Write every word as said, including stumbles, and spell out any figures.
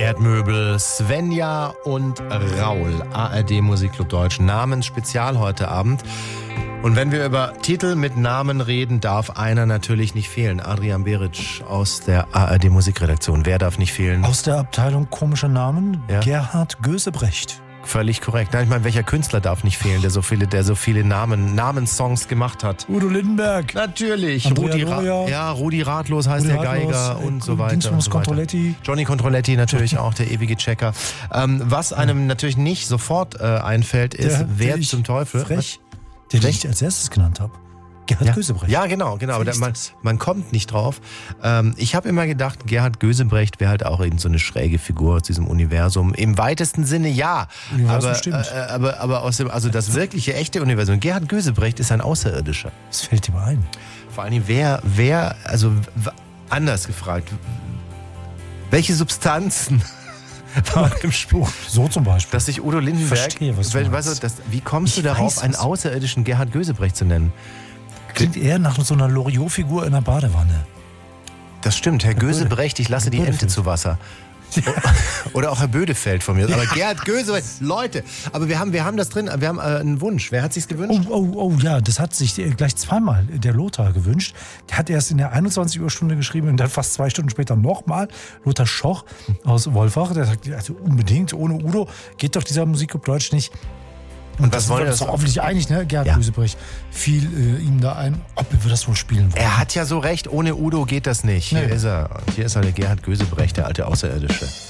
Erdmöbel, Svenja und Raul, A R D Musikclub Deutsch, Namensspezial heute Abend. Und wenn wir über Titel mit Namen reden, darf einer natürlich nicht fehlen. Adrian Beric aus der A R D Musikredaktion. Wer darf nicht fehlen? Aus der Abteilung komischer Namen, ja? Gerhard Gösebrecht. Völlig korrekt. Nein, ich meine, welcher Künstler darf nicht fehlen, der so viele, der so viele Namen, Namenssongs gemacht hat? Udo Lindenberg. Natürlich. Andrea Rudi, Doria. Ra- ja, Rudi Ratlos heißt Rudi der Geiger Ratlos, und äh, so weiter. Dingsbums und so weiter. Controletti. Johnny Controletti natürlich auch, der ewige Checker. Ähm, was einem natürlich nicht sofort äh, einfällt, ist, Der, wer der zum Teufel... Frech, den ich als erstes genannt habe. Gerhard Ja, Gösebrecht. ja, genau, genau. Aber man, man kommt nicht drauf. Ähm, ich habe immer gedacht, Gerhard Gösebrecht wäre halt auch eben so eine schräge Figur aus diesem Universum. Im weitesten Sinne ja. Universum aber, stimmt. äh, aber, aber aus dem, also das wirkliche, echte Universum. Gerhard Gösebrecht ist ein Außerirdischer. Das fällt dir mal ein. Vor allem, wer, wer, also w- anders gefragt, welche Substanzen waren im Spruch? So zum Beispiel. Dass sich Udo Lindenberg, Verstehe, was du weißt meinst. du, das, wie kommst Ich du darauf, weiß einen es. außerirdischen Gerhard Gösebrecht zu nennen? Klingt eher nach so einer Loriot-Figur in einer Badewanne. Das stimmt, Herr Herr Böde. Gösebrecht, ich lasse Herr die Ente Bödefeld. zu Wasser. Oder auch Herr Bödefeld von mir. Aber Gerhard Gösebrecht, Leute, aber wir haben, wir haben das drin, wir haben äh, einen Wunsch. Wer hat sich's gewünscht? Oh, oh, oh, ja, das hat sich äh, gleich zweimal der Lothar gewünscht. Der hat erst in der einundzwanzig Uhr Stunde geschrieben und dann fast zwei Stunden später nochmal. Lothar Schoch aus Wolfach, der sagt, also unbedingt, ohne Udo geht doch dieser Musikclub Deutsch nicht. Und was das wollen war wir uns das- doch offensichtlich einig, ne? Gerhard Ja. Gösebrecht fiel äh, ihm da ein, ob wir das wohl spielen wollen. Er hat ja so recht, ohne Udo geht das nicht. Hier Nee. ist er. Hier ist er, der Gerhard Gösebrecht, der alte Außerirdische.